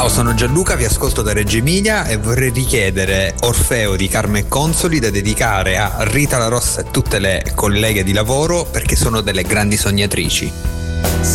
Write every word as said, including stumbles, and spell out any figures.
Ciao, sono Gianluca, vi ascolto da Reggio Emilia e vorrei richiedere Orfeo di Carme e Consoli da dedicare a Rita La Rossa e tutte le colleghe di lavoro perché sono delle grandi sognatrici.